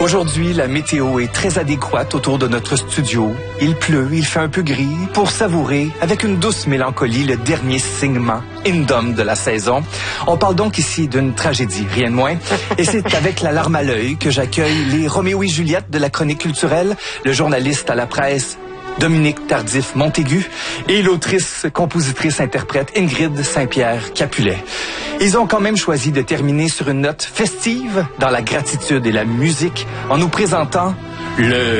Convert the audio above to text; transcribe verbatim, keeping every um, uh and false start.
Aujourd'hui, la météo est très adéquate autour de notre studio. Il pleut, il fait un peu gris, pour savourer, avec une douce mélancolie, le dernier saignement indome de la saison. On parle donc ici d'une tragédie, rien de moins. Et c'est avec la larme à l'œil que j'accueille les Roméo et Juliette de la chronique culturelle, le journaliste à la presse Dominique Tardif-Montaigu et l'autrice, compositrice, interprète Ingrid Saint-Pierre-Capulet. Ils ont quand même choisi de terminer sur une note festive dans la gratitude et la musique en nous présentant le